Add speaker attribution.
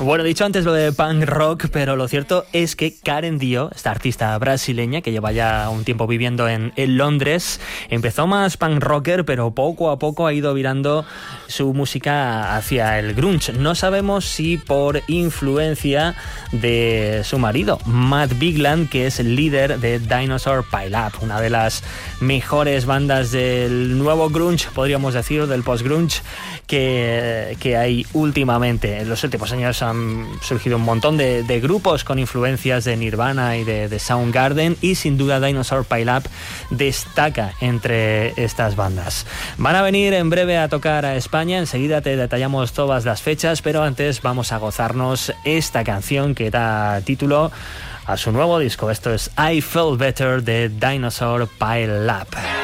Speaker 1: Bueno, he dicho antes lo de punk rock, pero lo cierto es que Karen Dio, esta artista brasileña que lleva ya un tiempo viviendo en Londres, empezó más punk rocker, pero poco a poco ha ido virando su música hacia el grunge. No sabemos si por influencia de su marido, Matt Bigland, que es el líder de Dinosaur Pile Up, una de las mejores bandas del nuevo grunge, podríamos decir, del post-grunge que hay últimamente. En los últimos años han surgido un montón de grupos con influencias de Nirvana y de Soundgarden, y sin duda Dinosaur Pile Up destaca entre estas bandas. Van a venir en breve a tocar a España, enseguida te detallamos todas las fechas, pero antes vamos a gozarnos esta canción que da título a su nuevo disco. Esto es I Feel Better de Dinosaur Pile Up.